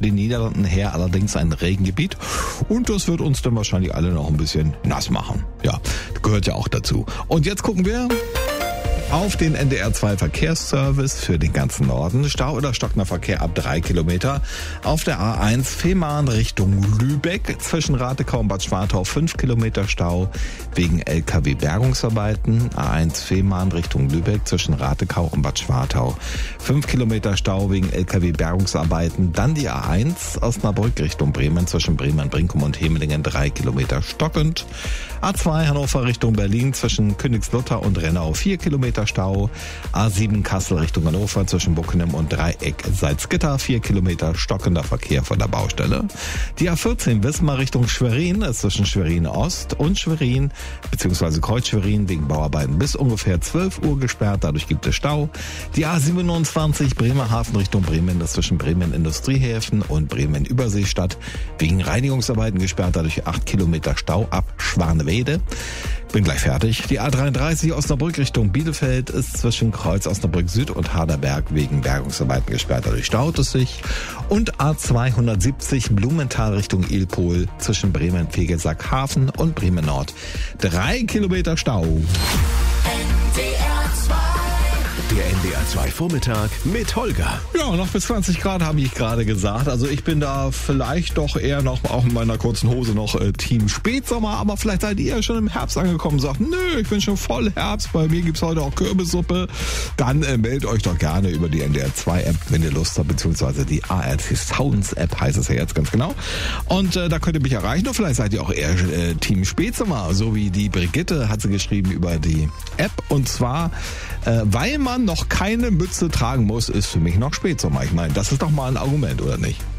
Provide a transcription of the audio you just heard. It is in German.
den Niederlanden her allerdings ein Regengebiet und das wird uns dann wahrscheinlich alle noch ein bisschen nass machen. Ja, gehört ja auch dazu. Und jetzt gucken wir auf den NDR 2 Verkehrsservice für den ganzen Norden. Stau oder stockender Verkehr ab 3 Kilometer. Auf der A1 Fehmarn Richtung Lübeck zwischen Ratekau und Bad Schwartau 5 Kilometer Stau wegen LKW-Bergungsarbeiten. A1 Fehmarn Richtung Lübeck zwischen Ratekau und Bad Schwartau 5 Kilometer Stau wegen LKW-Bergungsarbeiten. Dann die A1 Osnabrück Richtung Bremen zwischen Bremen-Brinkum und Hemelingen 3 Kilometer stockend. A2 Hannover Richtung Berlin zwischen Königslutter und Rennau 4 Kilometer Stau. A7 Kassel Richtung Hannover zwischen Buckenem und Dreieck Salzgitter 4 Kilometer stockender Verkehr von der Baustelle. Die A14 Wismar Richtung Schwerin ist zwischen Schwerin Ost und Schwerin bzw. Kreuz Schwerin wegen Bauarbeiten bis ungefähr 12 Uhr gesperrt. Dadurch gibt es Stau. Die A27 Bremerhaven Richtung Bremen ist zwischen Bremen Industriehäfen und Bremen Überseestadt wegen Reinigungsarbeiten gesperrt. Dadurch 8 Kilometer Stau ab Schwanewede. Bin gleich fertig. Die A33 Osnabrück Richtung Bielefeld ist zwischen Kreuz Osnabrück Süd und Harderberg wegen Bergungsarbeiten gesperrt. Dadurch staut es sich. Und A270 Blumenthal Richtung Ilpol zwischen Bremen-Vegelsackhafen und Bremen Nord 3 Kilometer Stau. Der NDR 2 Vormittag mit Holger. Ja, noch bis 20 Grad habe ich gerade gesagt. Also ich bin da vielleicht doch eher noch, auch in meiner kurzen Hose noch Team Spätsommer, aber vielleicht seid ihr ja schon im Herbst angekommen und sagt, nö, ich bin schon voll Herbst, bei mir gibt's heute auch Kürbissuppe. Dann meldet euch doch gerne über die NDR 2 App, wenn ihr Lust habt, beziehungsweise die ART Sounds App heißt es ja jetzt ganz genau. Und da könnt ihr mich erreichen. Und vielleicht seid ihr auch eher Team Spätsommer, so wie die Brigitte hat sie geschrieben über die App. Und zwar, weil man noch keine Mütze tragen muss, ist für mich noch Spätsommer. Ich meine, das ist doch mal ein Argument, oder nicht?